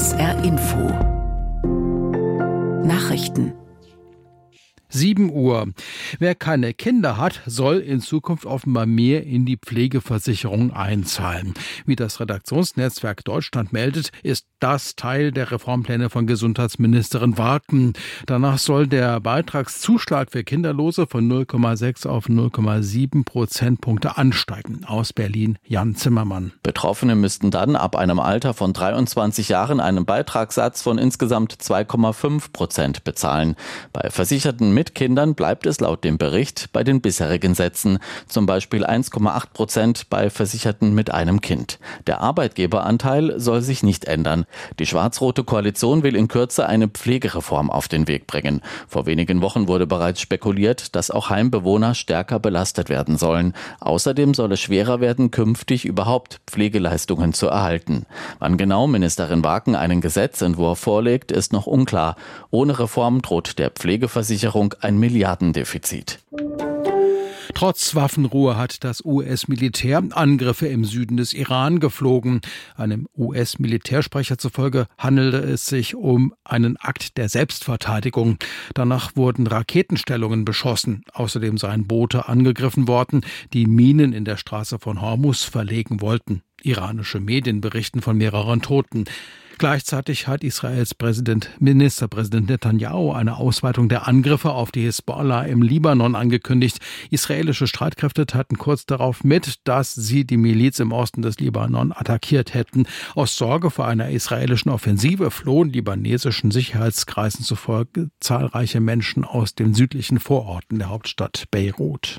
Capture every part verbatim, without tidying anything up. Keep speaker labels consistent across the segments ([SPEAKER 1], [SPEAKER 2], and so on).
[SPEAKER 1] S R Info Nachrichten.
[SPEAKER 2] sieben Uhr. Wer keine Kinder hat, soll in Zukunft offenbar mehr in die Pflegeversicherung einzahlen. Wie das Redaktionsnetzwerk Deutschland meldet, ist das Teil der Reformpläne von Gesundheitsministerin Wagen. Danach soll der Beitragszuschlag für Kinderlose von null Komma sechs auf null Komma sieben Prozentpunkte ansteigen. Aus Berlin Jan Zimmermann.
[SPEAKER 3] Betroffene müssten dann ab einem Alter von dreiundzwanzig Jahren einen Beitragssatz von insgesamt zwei Komma fünf Prozent bezahlen. Bei Versicherten mit Kindern bleibt es laut dem Bericht bei den bisherigen Sätzen, zum Beispiel eins Komma acht Prozent bei Versicherten mit einem Kind. Der Arbeitgeberanteil soll sich nicht ändern. Die schwarz-rote Koalition will in Kürze eine Pflegereform auf den Weg bringen. Vor wenigen Wochen wurde bereits spekuliert, dass auch Heimbewohner stärker belastet werden sollen. Außerdem soll es schwerer werden, künftig überhaupt Pflegeleistungen zu erhalten. Wann genau Ministerin Wagen einen Gesetzentwurf vorlegt, ist noch unklar. Ohne Reform droht der Pflegeversicherung ein Milliardendefizit.
[SPEAKER 2] Trotz Waffenruhe hat das U S-Militär Angriffe im Süden des Iran geflogen. Einem U S-Militärsprecher zufolge handelte es sich um einen Akt der Selbstverteidigung. Danach wurden Raketenstellungen beschossen. Außerdem seien Boote angegriffen worden, die Minen in der Straße von Hormuz verlegen wollten. Iranische Medien berichten von mehreren Toten. Gleichzeitig hat Israels Präsident, Ministerpräsident Netanyahu eine Ausweitung der Angriffe auf die Hisbollah im Libanon angekündigt. Israelische Streitkräfte teilten kurz darauf mit, dass sie die Miliz im Osten des Libanon attackiert hätten. Aus Sorge vor einer israelischen Offensive flohen libanesischen Sicherheitskreisen zufolge zahlreiche Menschen aus den südlichen Vororten der Hauptstadt Beirut.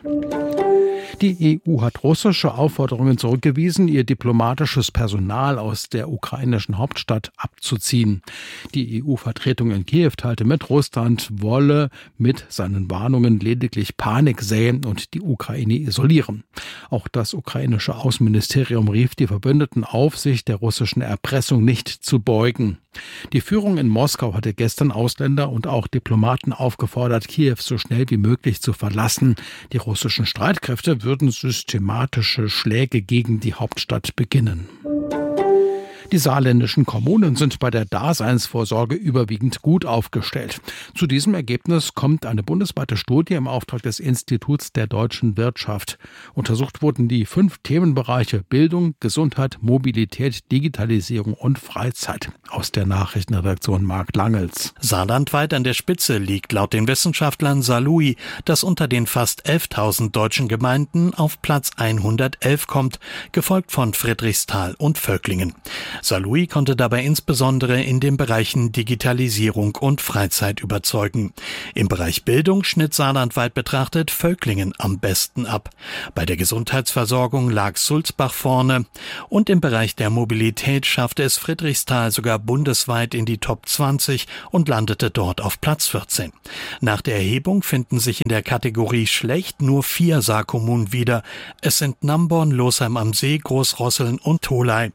[SPEAKER 2] Die E U hat russische Aufforderungen zurückgewiesen, ihr diplomatisches Personal aus der ukrainischen Hauptstadt abzuziehen. Die E U-Vertretung in Kiew teilte mit, Russland wolle mit seinen Warnungen lediglich Panik säen und die Ukraine isolieren. Auch das ukrainische Außenministerium rief die Verbündeten auf, sich der russischen Erpressung nicht zu beugen. Die Führung in Moskau hatte gestern Ausländer und auch Diplomaten aufgefordert, Kiew so schnell wie möglich zu verlassen. Die russischen Streitkräfte würden systematische Schläge gegen die Hauptstadt beginnen. Die saarländischen Kommunen sind bei der Daseinsvorsorge überwiegend gut aufgestellt. Zu diesem Ergebnis kommt eine bundesweite Studie im Auftrag des Instituts der deutschen Wirtschaft. Untersucht wurden die fünf Themenbereiche Bildung, Gesundheit, Mobilität, Digitalisierung und Freizeit. Aus der Nachrichtenredaktion Marc Langels.
[SPEAKER 4] Saarlandweit an der Spitze liegt laut den Wissenschaftlern Saarlouis, das unter den fast elftausend deutschen Gemeinden auf Platz hundertelf kommt, gefolgt von Friedrichsthal und Völklingen. Saarlouis konnte dabei insbesondere in den Bereichen Digitalisierung und Freizeit überzeugen. Im Bereich Bildung schnitt saarlandweit betrachtet Völklingen am besten ab. Bei der Gesundheitsversorgung lag Sulzbach vorne und im Bereich der Mobilität schaffte es Friedrichsthal sogar bundesweit in die Top zwanzig und landete dort auf Platz vierzehn. Nach der Erhebung finden sich in der Kategorie schlecht nur vier Saarkommunen wieder. Es sind Namborn, Losheim am See, Großrosseln und Tholey.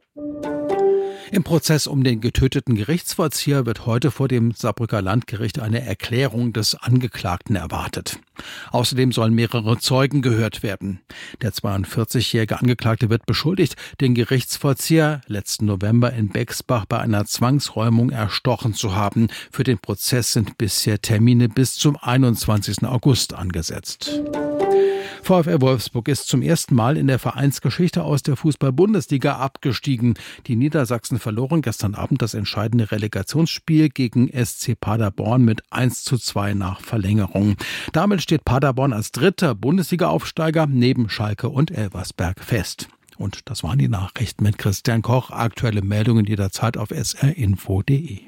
[SPEAKER 2] Im Prozess um den getöteten Gerichtsvollzieher wird heute vor dem Saarbrücker Landgericht eine Erklärung des Angeklagten erwartet. Außerdem sollen mehrere Zeugen gehört werden. Der zweiundvierzigjährige Angeklagte wird beschuldigt, den Gerichtsvollzieher letzten November in Bexbach bei einer Zwangsräumung erstochen zu haben. Für den Prozess sind bisher Termine bis zum einundzwanzigsten August angesetzt. VfL Wolfsburg ist zum ersten Mal in der Vereinsgeschichte aus der Fußball-Bundesliga abgestiegen. Die Niedersachsen verloren gestern Abend das entscheidende Relegationsspiel gegen S C Paderborn mit eins zu zwei nach Verlängerung. Damit steht Paderborn als dritter Bundesliga-Aufsteiger neben Schalke und Elversberg fest. Und das waren die Nachrichten mit Christian Koch. Aktuelle Meldungen jederzeit auf s r info punkt d e.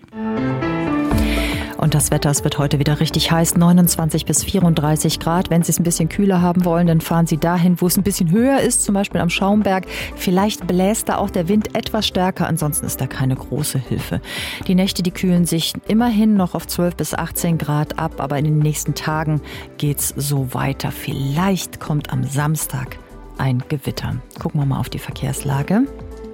[SPEAKER 5] Und das Wetter, es wird heute wieder richtig heiß, neunundzwanzig bis vierunddreißig Grad. Wenn Sie es ein bisschen kühler haben wollen, dann fahren Sie dahin, wo es ein bisschen höher ist, zum Beispiel am Schaumberg. Vielleicht bläst da auch der Wind etwas stärker, ansonsten ist da keine große Hilfe. Die Nächte, die kühlen sich immerhin noch auf zwölf bis achtzehn Grad ab, aber in den nächsten Tagen geht's so weiter. Vielleicht kommt am Samstag ein Gewitter. Gucken wir mal auf die Verkehrslage.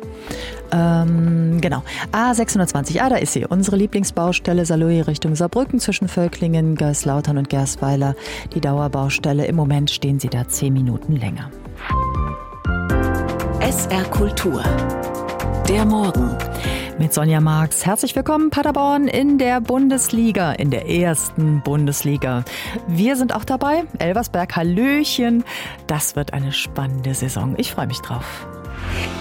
[SPEAKER 5] Ähm, genau. A sechshundertzwanzig, ah, da ist sie. Unsere Lieblingsbaustelle Saarlouis Richtung Saarbrücken zwischen Völklingen, Gersslautern und Gersweiler. Die Dauerbaustelle. Im Moment stehen sie da zehn Minuten länger.
[SPEAKER 1] S R Kultur. Der Morgen.
[SPEAKER 5] Mit Sonja Marx. Herzlich willkommen, Paderborn, in der Bundesliga, in der ersten Bundesliga. Wir sind auch dabei. Elversberg, Hallöchen. Das wird eine spannende Saison. Ich freue mich drauf.